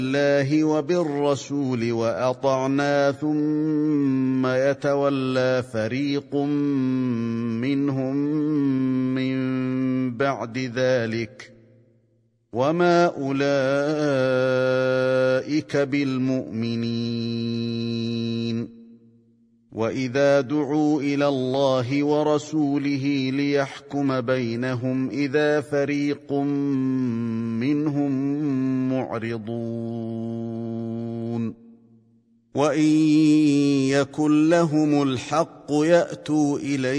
اللَّهِ وَبِالرَّسُولِ وَأَطَعْنَا ثُمَّ يَتَوَلَّىٰ فَرِيقٌ مِّنْهُم مِّن بَعْدِ ذَٰلِكَ وَمَا أُولَٰئِكَ بِالْمُؤْمِنِينَ وَإِذَا دُعُوا إِلَى اللَّهِ وَرَسُولِهِ لِيَحْكُمَ بَيْنَهُمْ إِذَا فَرِيقٌ مِّنْهُم مُّعْرِضُونَ وَإِن يَكُن لَّهُمُ الْحَقُّ يَأْتُوا إِلَيْهِ